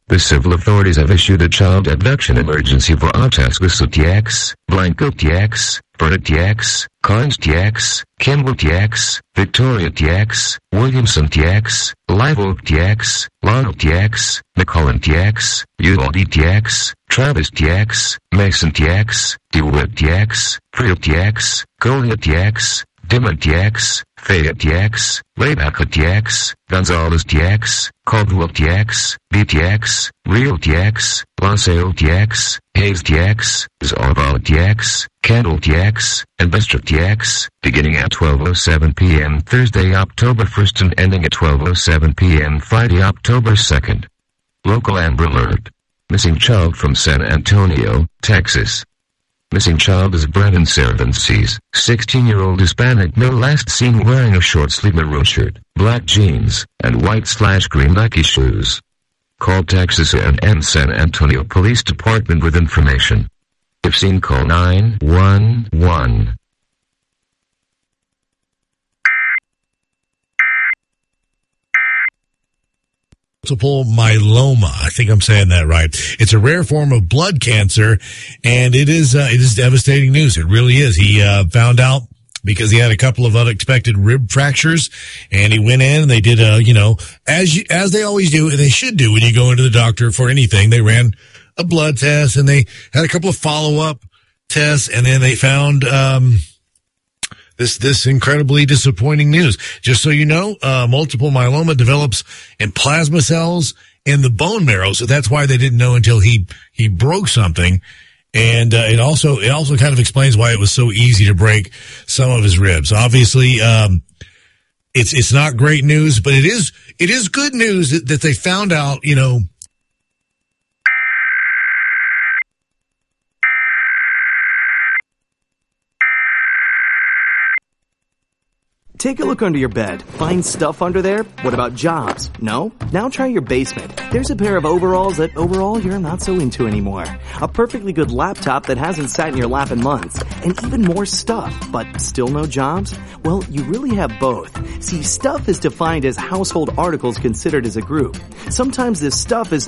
The civil authorities have issued a child abduction emergency for Otaskasu TX, Blanco TX, Burnett TX, Carnes TX, Kimball TX, Victoria TX, Williamson TX, Live Oak TX, Lano TX, McCullen TX, Uvalde TX, Travis TX, Mason TX, DeWitt TX, Priel TX, Golia TX, Dimon TX, Fayette TX, Lebaca TX, Gonzalez TX, Caldwell TX, BTX, Real TX, Laseo TX, Hayes TX, Zarvala TX, Kendall TX, and Bester TX, beginning at 12:07 p.m. Thursday, October 1st and ending at 12:07 p.m. Friday, October 2nd. Local Amber Alert. Missing child from San Antonio, Texas. Missing child is Brennan Cervantes, 16-year-old Hispanic male, last seen wearing a short-sleeved maroon shirt, black jeans, and white/green Nike shoes. Call Texas A&M San Antonio Police Department with information. If seen, call 911. Multiple myeloma. I think I'm saying that right. It's a rare form of blood cancer, and it is devastating news. It really is. He found out because he had a couple of unexpected rib fractures, and he went in and they did as they always do, and they should do when you go into the doctor for anything. They ran a blood test and they had a couple of follow-up tests, and then they found this incredibly disappointing news. Just so you know, multiple myeloma develops in plasma cells in the bone marrow. So that's why they didn't know until he broke something. And, it also kind of explains why it was so easy to break some of his ribs. Obviously, it's not great news, but it is good news that they found out, Take a look under your bed. Find stuff under there? What about jobs? No? Now try your basement. There's a pair of overalls that overall you're not so into anymore. A perfectly good laptop that hasn't sat in your lap in months. And even more stuff, but still no jobs? Well, you really have both. See, stuff is defined as household articles considered as a group. Sometimes this stuff is